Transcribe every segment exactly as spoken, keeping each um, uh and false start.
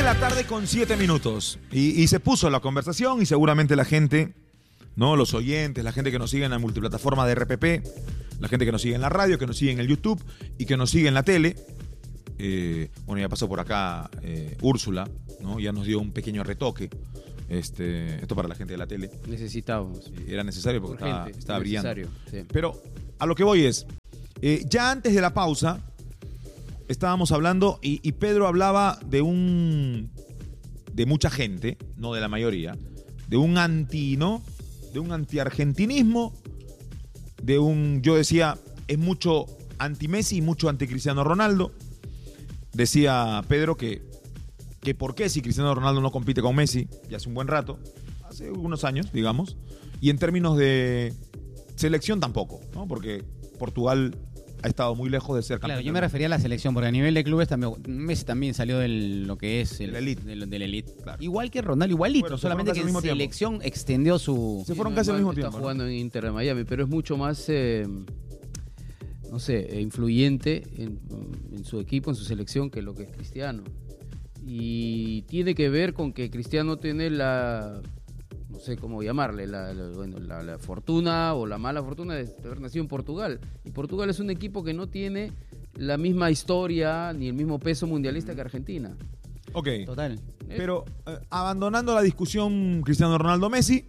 de la tarde con siete minutos. Y, y se puso la conversación y seguramente la gente, ¿no? Los oyentes, la gente que nos sigue en la multiplataforma de R P P, la gente que nos sigue en la radio, que nos sigue en el YouTube y que nos sigue en la tele. Eh, bueno, ya pasó por acá eh, Úrsula, ¿no? Ya nos dio un pequeño retoque. Este, esto para la gente de la tele. Necesitábamos. Era necesario porque Urgente, estaba, estaba brillando. Sí. Pero a lo que voy es, eh, ya antes de la pausa, estábamos hablando y, y Pedro hablaba de un, de mucha gente, no de la mayoría, de un anti, ¿no? De un anti-argentinismo, de un, yo decía, es mucho anti-Messi y mucho anti-Cristiano Ronaldo. Decía Pedro que, que por qué si Cristiano Ronaldo no compite con Messi, ya hace un buen rato, hace unos años, digamos, y en términos de selección tampoco, ¿no? Porque Portugal ha estado muy lejos de ser campeón. Claro, yo me refería a la selección, porque a nivel de clubes también, Messi también salió de lo que es el, el elite. Del, del elite. Claro. Igual que Ronaldo, igualito, bueno, solamente que en selección tiempo. extendió su... Se fueron casi al mismo está tiempo. Está jugando, ¿no?, en Inter de Miami, pero es mucho más, eh, no sé, influyente en, en su equipo, en su selección, que lo que es Cristiano. Y tiene que ver con que Cristiano tiene la... no sé cómo llamarle, la, la, bueno, la, la fortuna o la mala fortuna de haber nacido en Portugal. Y Portugal es un equipo que no tiene la misma historia ni el mismo peso mundialista que Argentina. Ok. Total. Pero eh, abandonando la discusión Cristiano Ronaldo-Messi,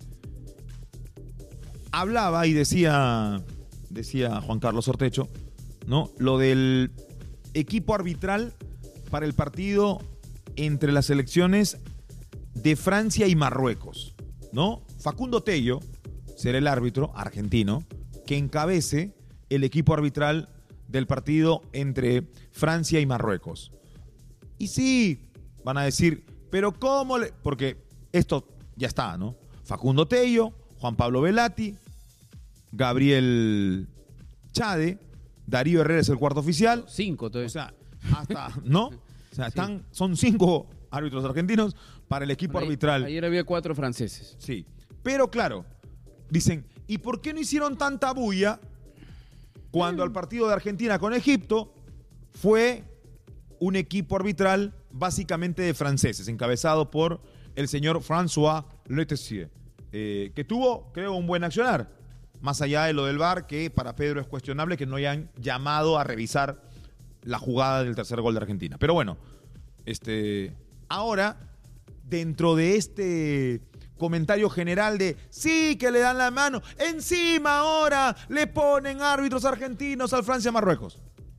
hablaba y decía, decía Juan Carlos Ortecho, ¿no? Lo del equipo arbitral para el partido entre las selecciones de Francia y Marruecos, ¿no? Facundo Tello será el árbitro argentino que encabece el equipo arbitral del partido entre Francia y Marruecos. Y sí, van a decir, pero ¿cómo le...? Porque esto ya está, ¿no? Facundo Tello, Juan Pablo Velati, Gabriel Chade, Darío Herrera es el cuarto oficial. Cinco, todavía. O sea, hasta, ¿no? O sea, están, sí. Son cinco árbitros argentinos para el equipo Ayer, arbitral. Ayer había cuatro franceses. Sí. Pero claro, dicen, ¿y por qué no hicieron tanta bulla cuando el partido de Argentina con Egipto fue un equipo arbitral básicamente de franceses, encabezado por el señor François Letessier, eh, que tuvo, creo, un buen accionar, más allá de lo del V A R, que para Pedro es cuestionable que no hayan llamado a revisar la jugada del tercer gol de Argentina. Pero bueno, este, ahora, dentro de este comentario general de sí, que le dan la mano, encima ahora le ponen árbitros argentinos al Francia-Marruecos.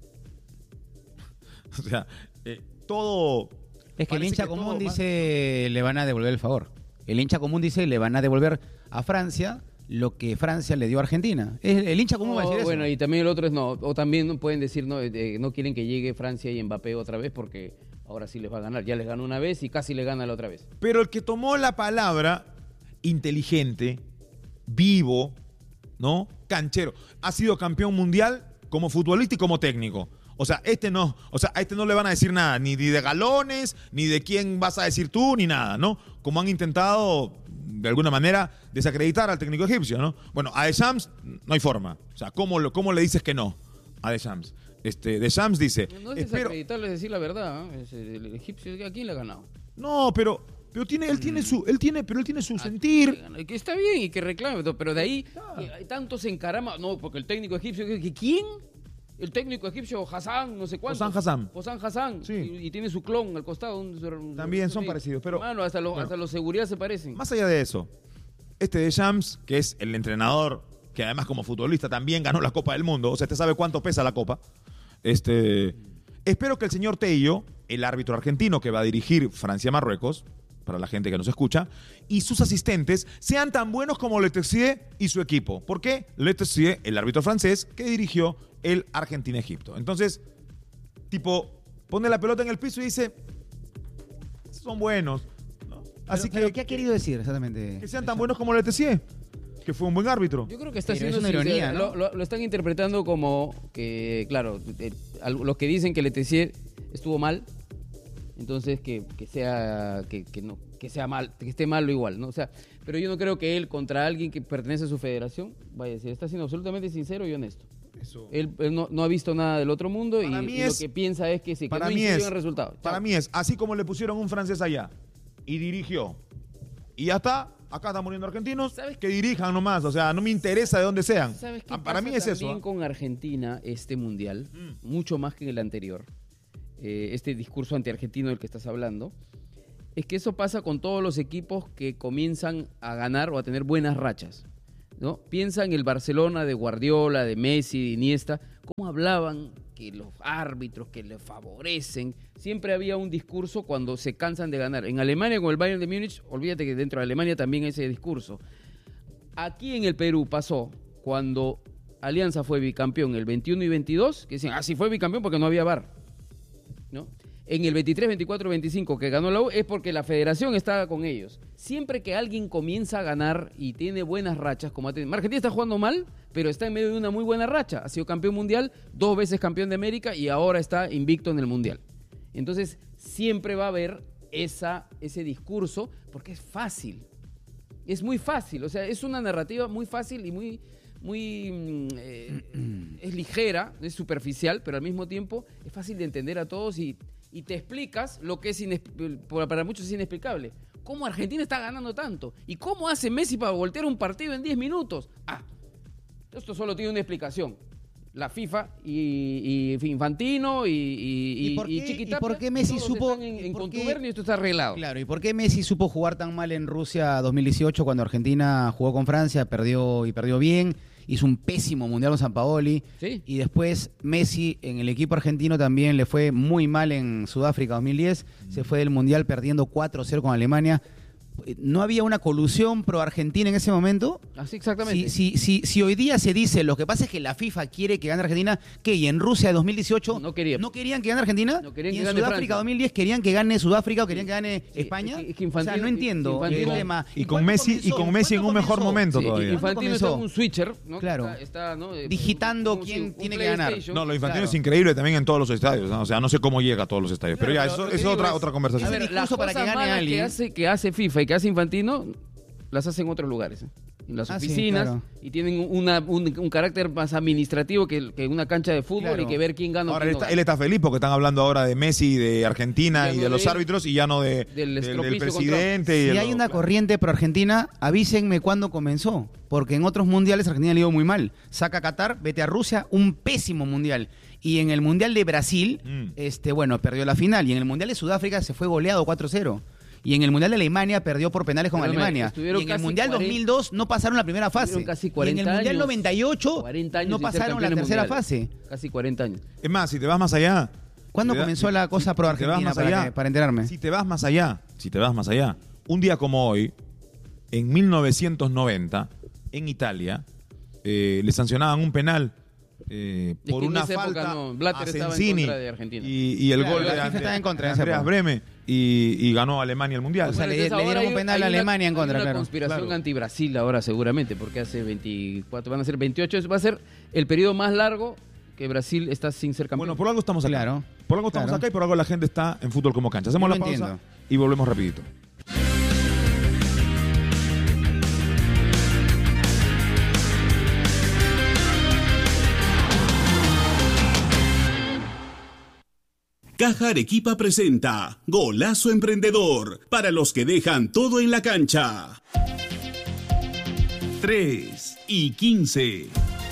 O sea, eh, todo... Es que el hincha que común dice más... le van a devolver el favor. El hincha común dice le van a devolver a Francia lo que Francia le dio a Argentina. El hincha común no, va a decir eso. Bueno, y también el otro es no. O también pueden decir no, eh, no quieren que llegue Francia y Mbappé otra vez porque ahora sí les va a ganar. Ya les ganó una vez y casi le gana la otra vez. Pero el que tomó la palabra, inteligente, vivo, ¿no? Canchero, ha sido campeón mundial como futbolista y como técnico. O sea, este no, o sea, a este no le van a decir nada, ni de galones, ni de quién vas a decir tú, ni nada, ¿no? Como han intentado, de alguna manera, desacreditar al técnico egipcio, ¿no? Bueno, a Deschamps no hay forma. O sea, ¿cómo, lo, cómo le dices que no a Deschamps? Este, Deschamps dice... No es desacreditarle, es decir la verdad, ¿eh? Es el egipcio, ¿a quién le ha ganado? No, pero... Pero tiene, él tiene su, él tiene, pero él tiene su ah, sentir. Que está bien y que reclame, pero de ahí hay tantos encaramas. No, porque el técnico egipcio, ¿quién? El técnico egipcio Hassan, no sé cuánto. Hassan Hassan. Hassan Hassan. Sí. Y, y tiene su clon al costado. Un, También son sí. parecidos, pero... Mano, hasta los bueno, hasta los seguridad se parecen. Más allá de eso, este Deschamps, que es el entrenador, que además como futbolista también ganó la Copa del Mundo, o sea, usted sabe cuánto pesa la Copa. Este, espero que el señor Tello, el árbitro argentino que va a dirigir Francia-Marruecos, para la gente que nos escucha, y sus asistentes sean tan buenos como Letessier y su equipo. ¿Por qué? Letessier, el árbitro francés que dirigió el Argentina-Egipto. Entonces, tipo, pone la pelota en el piso y dice, son buenos, ¿no? Así pero, que, pero, ¿qué ha querido decir exactamente? Que sean tan buenos como Letessier, que fue un buen árbitro. Yo creo que está pero siendo es una ironía, ¿no? lo, lo, lo están interpretando como que, claro, eh, los que dicen que Letessier estuvo mal, entonces que, que sea que, que no que sea mal, que esté malo igual, ¿no? O sea, pero yo no creo que él contra alguien que pertenece a su federación vaya a decir, está siendo absolutamente sincero y honesto. Eso. Él, él no, no ha visto nada del otro mundo y, Para mí y es- lo que piensa es que sí, que para no mí incidió es- en el resultado. Para Chao. mí es, así como le pusieron un francés allá y dirigió, y ya está, acá están muriendo argentinos, ¿Sabes que dirijan nomás, o sea, no me interesa de dónde sean. ¿Sabes qué Ah, Para pasa mí es eso. también ¿ah? con Argentina este mundial, Mm. mucho más que en el anterior, eh, este discurso anti-argentino del que estás hablando, es que eso pasa con todos los equipos que comienzan a ganar o a tener buenas rachas, ¿no? Piensa en el Barcelona de Guardiola, de Messi, de Iniesta, cómo hablaban que los árbitros que le favorecen. Siempre había un discurso cuando se cansan de ganar. En Alemania con el Bayern de Múnich, olvídate que dentro de Alemania también hay ese discurso. Aquí en el Perú pasó cuando Alianza fue bicampeón el veintiuno y veintidós, que dicen, ah, sí fue bicampeón porque no había V A R, ¿no? En el veintitrés, veinticuatro, veinticinco que ganó la U es porque la federación estaba con ellos. Siempre que alguien comienza a ganar y tiene buenas rachas, como ha tenido- Argentina está jugando mal, pero está en medio de una muy buena racha. Ha sido campeón mundial, dos veces campeón de América y ahora está invicto en el mundial. Entonces, siempre va a haber esa, ese discurso porque es fácil. Es muy fácil, o sea, es una narrativa muy fácil y muy, muy mm, eh, es ligera, es superficial, pero al mismo tiempo es fácil de entender a todos y, y te explicas lo que es inesp- para muchos es inexplicable. ¿Cómo Argentina está ganando tanto? ¿Y cómo hace Messi para voltear un partido en diez minutos? Ah, esto solo tiene una explicación. La FIFA y, y Infantino y, y, ¿Y por qué- Chiquitapia, y por qué Messi todos supo- están en, y en por qué- contubernio y esto está arreglado. Claro, ¿y por qué Messi supo jugar tan mal en Rusia dos mil dieciocho cuando Argentina jugó con Francia, perdió y perdió bien, hizo un pésimo mundial con Sampaoli? Sí. Y después Messi en el equipo argentino también le fue muy mal en Sudáfrica dos mil diez, se fue del mundial perdiendo cuatro cero con Alemania. ¿No había una colusión pro-argentina en ese momento? Así exactamente. Si, si, si, si hoy día se dice, lo que pasa es que la FIFA quiere que gane Argentina, ¿qué? ¿Y en Rusia de dos mil dieciocho No quería. no querían que gane Argentina? No querían ¿Y que en gane Sudáfrica Francia. dos mil diez querían que gane Sudáfrica o querían Sí. que gane Sí, España? es que- es que o sea, Infantino- no entiendo Infantino- el tema. Y con cuándo Messi, y comenzó? con Messi en un ¿Cuándo mejor comenzó? momento Sí, todavía. Infantino ¿Cuándo está comenzó? en un switcher, ¿no? Claro. Está, está, ¿no? Eh, Digitando un- un- quién un tiene que ganar. PlayStation. No, lo Infantino Claro. es increíble también en todos los estadios, ¿no? O sea, no sé cómo llega a todos los estadios, pero ya, Claro, eso, lo que eso es digo otra, es- otra A conversación. ver, Ese las discurso para cosas que gane malas alguien. que hace, que hace FIFA y que hace Infantino las hace en otros lugares, ¿eh? En las Ah, sí, oficinas, claro. y tienen una, un, un carácter más administrativo que, que una cancha de fútbol Claro. y que ver quién gana o Ahora él quién no está, gana. él está feliz porque están hablando ahora de Messi, de Argentina Ya y no de los de- árbitros y ya no de, del del- del, estropicio presidente. y Si de hay lo- una claro. corriente pro-Argentina, avísenme cuándo comenzó. Porque en otros mundiales Argentina le dio muy mal. Saca a Qatar, vete a Rusia, un pésimo mundial. Y en el mundial de Brasil, Mm. este, bueno, perdió la final. Y en el mundial de Sudáfrica se fue goleado cuatro cero. Y en el mundial de Alemania perdió por penales con Pero, Alemania. estuvieron Y en el casi mundial cuarenta dos mil dos no pasaron la primera fase. Estuvieron casi y en cuarenta el mundial años, noventa y ocho cuarenta años no sin ser pasaron la campeones tercera mundiales. fase. Casi cuarenta años. Es más, si te vas más allá. ¿Cuándo si te- comenzó la cosa si- pro si te vas Argentina más para, allá, que- para enterarme? Si te vas más allá, si te vas más allá, un día como hoy, en mil novecientos noventa, en Italia, eh, le sancionaban un penal eh, Es por que en una esa época falta no, Blatter a estaba en Sensini contra de Argentina. y, y el Claro, gol la de, FIFA Ande- estaba en contra de en esa Andreas época. Breme y, y ganó Alemania el mundial. O sea, le- Entonces, le ahora dieron un penal a una- Alemania en contra, hay una claro. conspiración Claro. anti-Brasil ahora seguramente, porque hace veinticuatro, van a ser veintiocho, va a ser el periodo más largo que Brasil está sin ser campeón. Bueno, por algo estamos acá. Claro, Por algo estamos claro. acá y por algo la gente está en Fútbol como Cancha. Hacemos Yo la lo pausa entiendo. y volvemos rapidito. Caja Arequipa presenta Golazo Emprendedor, para los que dejan todo en la cancha. tres y quince.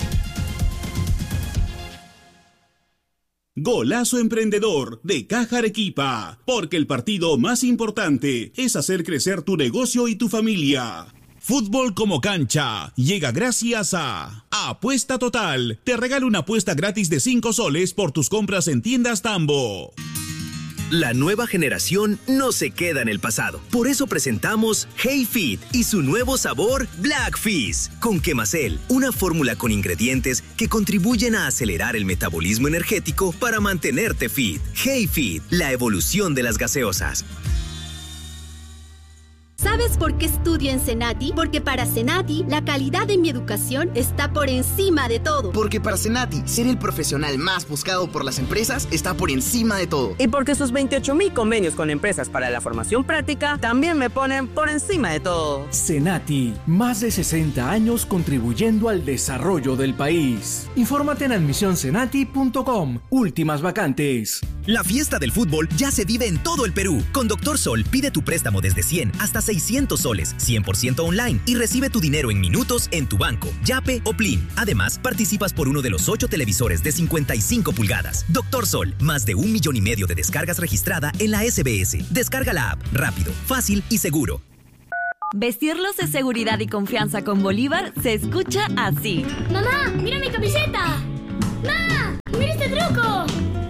Golazo Emprendedor de Caja Arequipa, porque el partido más importante es hacer crecer tu negocio y tu familia. Fútbol como Cancha llega gracias a Apuesta Total. Te regala una apuesta gratis de cinco soles por tus compras en tiendas Tambo. La nueva generación no se queda en el pasado. Por eso presentamos Hey Fit y su nuevo sabor Black Fizz con Quemacel, una fórmula con ingredientes que contribuyen a acelerar el metabolismo energético para mantenerte fit. Hey Fit, la evolución de las gaseosas. ¿Sabes por qué estudio en Senati? Porque para Senati, la calidad de mi educación está por encima de todo. Porque para Senati, ser el profesional más buscado por las empresas está por encima de todo. Y porque sus veintiocho mil convenios con empresas para la formación práctica también me ponen por encima de todo. Senati, más de sesenta años contribuyendo al desarrollo del país. Infórmate en admisión senati punto com. Últimas vacantes. La fiesta del fútbol ya se vive en todo el Perú. Con Doctor Sol, pide tu préstamo desde cien hasta seiscientos soles, cien por ciento online, y recibe tu dinero en minutos en tu banco, Yape o Plin. Además, participas por uno de los ocho televisores de cincuenta y cinco pulgadas. Doctor Sol, más de un millón y medio de descargas registrada en la S B S. Descarga la app, rápido, fácil y seguro. Vestirlos de seguridad y confianza con Bolívar se escucha así. ¡Mamá, mira mi camiseta! ¡Ma! ¡Mira este truco!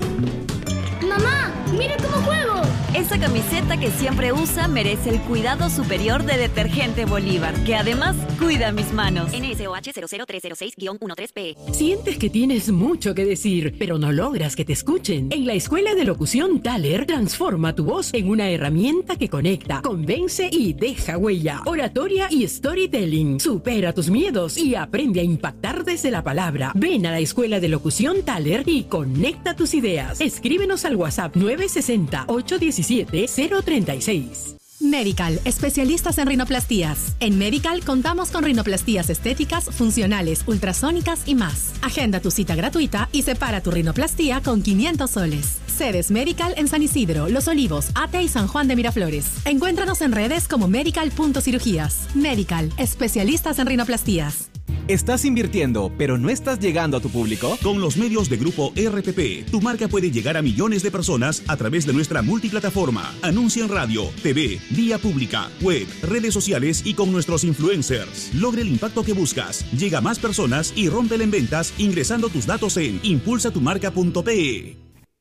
¡Mamá, mira cómo juego! Esa camiseta que siempre usa merece el cuidado superior de Detergente Bolívar, que además cuida mis manos. N S O H cero cero tres cero seis guión trece P. Sientes que tienes mucho que decir, pero no logras que te escuchen. En la Escuela de Locución Thaler, transforma tu voz en una herramienta que conecta, convence y deja huella. Oratoria y storytelling. Supera tus miedos y aprende a impactar desde la palabra. Ven a la Escuela de Locución Thaler y conecta tus ideas. Escríbenos al WhatsApp nueve seis cero, ocho uno siete, cero tres seis. Medical, especialistas en rinoplastías. En Medical contamos con rinoplastías estéticas, funcionales, ultrasónicas y más. Agenda tu cita gratuita y separa tu rinoplastía con quinientos soles. Sedes Medical en San Isidro, Los Olivos, Ate y San Juan de Miraflores. Encuéntranos en redes como medical.cirugías. Medical, especialistas en rinoplastías. ¿Estás invirtiendo, pero no estás llegando a tu público? Con los medios de Grupo R P P, tu marca puede llegar a millones de personas a través de nuestra multiplataforma. Anuncia en radio, T V, vía pública, web, redes sociales y con nuestros influencers. Logre el impacto que buscas. Llega a más personas y rómpela en ventas ingresando tus datos en impulsa tu marca punto pe.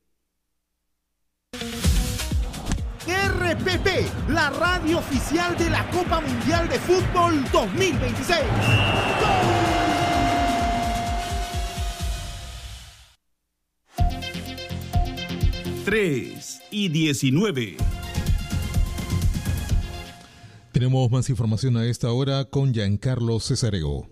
R P P, la radio oficial de la Copa Mundial de Fútbol dos mil veintiséis. tres y diecinueve. Tenemos más información a esta hora con Giancarlo Cesarego.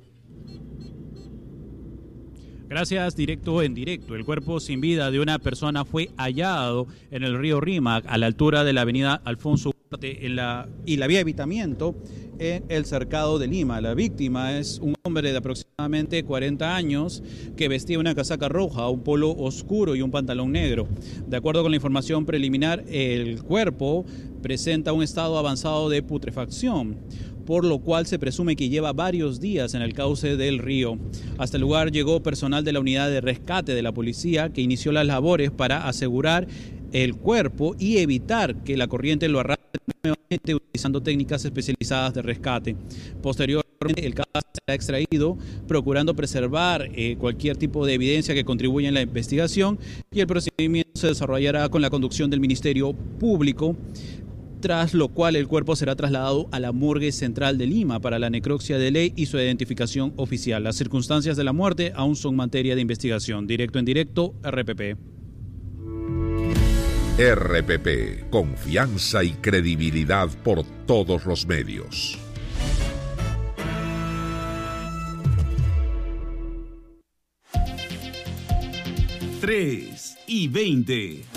Gracias, directo en directo. El cuerpo sin vida de una persona fue hallado en el río Rímac, a la altura de la avenida Alfonso Ugarte en la, y la vía Evitamiento en el Cercado de Lima. La víctima es un hombre de aproximadamente cuarenta años que vestía una casaca roja, un polo oscuro y un pantalón negro. De acuerdo con la información preliminar, el cuerpo presenta un estado avanzado de putrefacción, por lo cual se presume que lleva varios días en el cauce del río. Hasta el lugar llegó personal de la unidad de rescate de la policía, que inició las labores para asegurar el cuerpo y evitar que la corriente lo arrastre nuevamente, utilizando técnicas especializadas de rescate. Posteriormente, el cadáver será extraído, procurando preservar eh, cualquier tipo de evidencia que contribuya en la investigación, y el procedimiento se desarrollará con la conducción del Ministerio Público, tras lo cual el cuerpo será trasladado a la morgue central de Lima para la necropsia de ley y su identificación oficial. Las circunstancias de la muerte aún son materia de investigación. Directo en directo, R P P. R P P, confianza y credibilidad por todos los medios. tres y veinte.